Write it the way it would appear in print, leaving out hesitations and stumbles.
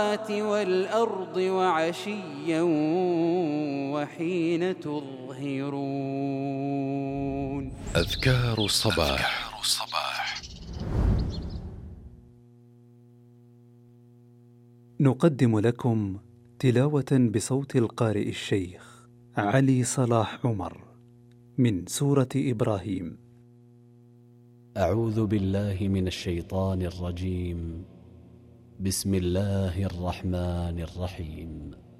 والأرض وعشيا وحين تظهرون. أذكار الصباح. نقدم لكم تلاوة بصوت القارئ الشيخ علي صلاح عمر من سورة إبراهيم. أعوذ بالله من الشيطان الرجيم. بسم الله الرحمن الرحيم.